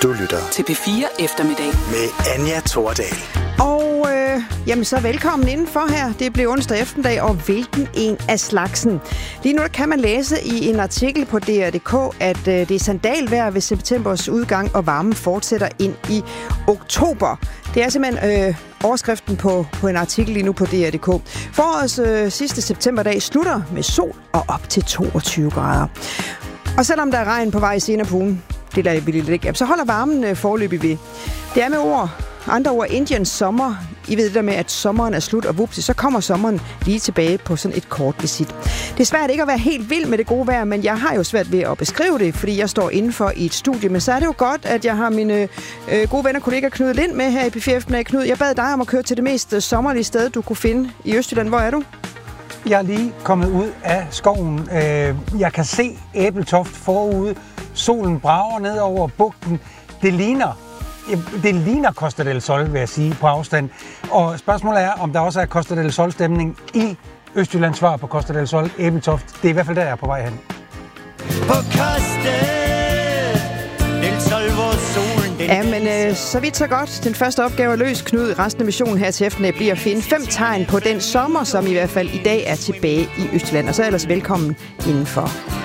Du lytter til P4 Eftermiddag med Anja Thordal. Og jamen så velkommen indenfor her. Det blev onsdag eftermiddag, og hvilken en af slagsen. Lige nu kan man læse i en artikel på DR.dk, at det er sandalvejr ved septembers udgang, og varmen fortsætter ind i oktober. Det er simpelthen overskriften på en artikel lige nu på DR.dk. Forårets sidste septemberdag slutter med sol og op til 22 grader. Og selvom der er regn på vej senere på ugen, det lader vi lidt ikke, så holder varmen foreløbig ved. Det er med andre ord Indiens sommer. I ved det der med, at sommeren er slut, og vupsi, så kommer sommeren lige tilbage på sådan et kort visit. Det er svært ikke at være helt vild med det gode vejr, men jeg har jo svært ved at beskrive det, fordi jeg står indenfor i et studie. Men så er det jo godt, at jeg har mine gode venner og kollega Knud Lind med her i P4 Eftermiddag. Knud, jeg bad dig om at køre til det mest sommerlige sted, du kunne finde i Østjylland. Hvor er du? Jeg er lige kommet ud af skoven. Jeg kan se Æbeltoft forude. Solen brager ned over bugten. Det ligner Costa del Sol, vil jeg sige, på afstand. Og spørgsmålet er, om der også er Costa del Sol-stemning i Østjyllands svar på Costa del Sol, Æbeltoft. Det er i hvert fald der, jeg er på vej hen. På Costa del Sol, hvor solen den... Ja, men så vidt så godt. Den første opgave er løs, Knud. Resten af missionen her til eftermiddag bliver at finde 5 tegn på den sommer, som i hvert fald i dag er tilbage i Østjylland. Og så ellers velkommen indenfor.